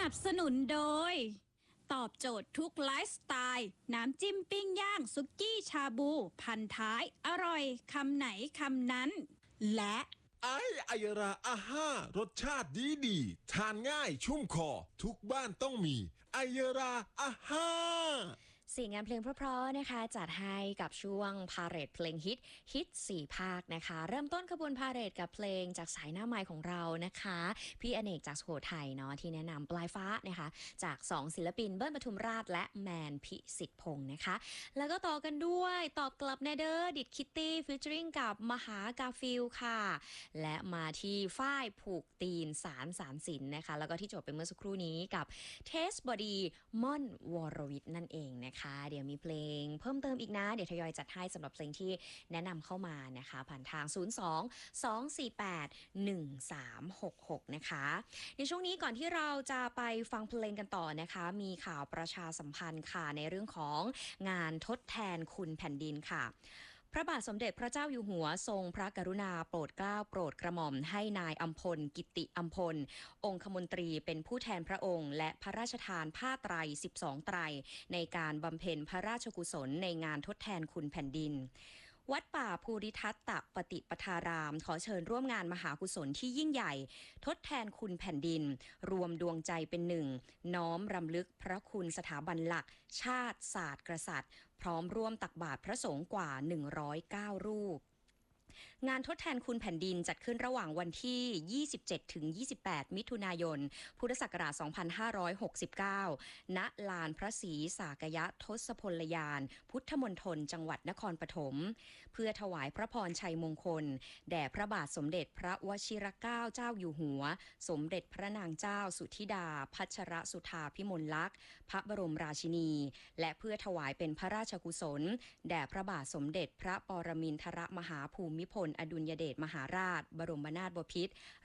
นับสนุนโดยตอบโจทย์ทุกไลฟ์สไตล์น้ำจิ้มปิ้งย่างซุกี้ชาบูพันท้ายอร่อยคำไหนคำนั้นและไอยราอาห้ารสชาติดีทานง่ายชุ่มคอทุกบ้านต้องมีไอยราอาห้า 4 งานเพลงเพราะๆนะคะจัดให้กับช่วงพาเหรดเพลงฮิต4 ภาคนะคะเริ่มต้นขบวนพาเหรดกับเพลงจากสายหน้าไมค์ของเรานะคะพี่อเนกจากสุโขทัยเนาะที่แนะนำปลายฟ้านะคะจาก2ศิลปินเบิ้ลปทุมราชและแมนพิสิทธิ์พงศ์นะคะแล้วก็ต่อกันด้วยตอบกลับแนเดอร์ดิดคิตตี้ฟีเจอริงกับมหากาฟิลค่ะและมาที่ฝ้ายผูกตีนสารสินนะคะแล้วก็ที่จบไปเมื่อสักครู่นี้กับเทสบอดีม่อนวรวิทย์นั่นเองนะคะเดี๋ยวมีเพลงเพิ่มเติมอีกนะเดี๋ยวทยอยจัดให้สำหรับเพลงที่แนะนำเข้ามานะคะผ่านทาง 02-248-1366 นะคะในช่วงนี้ก่อนที่เราจะไปฟังเพลงกันต่อนะคะมีข่าวประชาสัมพันธ์ค่ะในเรื่องของงานทดแทนคุณแผ่นดินค่ะพระบาทสมเด็จพระเจ้าอยู่หัวทรงพระกรุณาโปรดเกล้าโปรดกระหม่อมให้นายอัมพลกิติอัมพลองคมนตรีเป็นผู้แทนพระองค์และพระราชทานผ้าไตร12ไตรในการบำเพ็ญพระราชกุศลในงานทดแทนคุณแผ่นดินวัดป่าภูริทัตตปฏิปทารามขอเชิญร่วมงานมหากุศลที่ยิ่งใหญ่ทดแทนคุณแผ่นดินรวมดวงใจเป็นหนึ่งน้อมรำลึกพระคุณสถาบันหลักชาติศาสตร์กษัตริย์พร้อมร่วมตักบาตรพระสงฆ์กว่า109รูปงานทดแทนคุณแผ่นดินจัดขึ้นระหว่างวันที่ 27 ถึง 28 มิถุนายน พุทธศักราช 2569 ณ ลานพระศรีสากยทศพลยาน พุทธมณฑลจังหวัดนครปฐม เพื่อถวายพระพรชัยมงคล แด่พระบาทสมเด็จพระวชิรเกล้าเจ้าอยู่หัว สมเด็จพระนางเจ้าสุธิดา พัชรสุธาพิมลลักษณ์พระบรมราชินี และเพื่อถวายเป็นพระราชกุศล แด่พระบาทสมเด็จพระปรมินทรมหาภูมิพลอดุลยเดชมหาราชบรมนาถบพิตร